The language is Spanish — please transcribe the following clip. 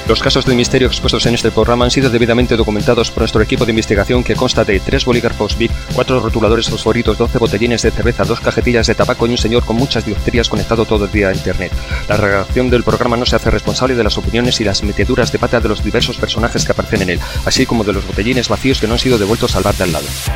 Los casos de misterio expuestos en este programa han sido debidamente documentados por nuestro equipo de investigación, que consta de 3 bolígrafos Bic, 4 rotuladores fosforitos, 12 botellines de cerveza, 2 cajetillas de tabaco y un señor con muchas dioptrías conectado todo el día a internet. La redacción del programa no se hace responsable de las opiniones y las meteduras de pata de los diversos personajes que aparecen en él, así como de los botellines vacíos que no han sido devueltos al bar de al lado.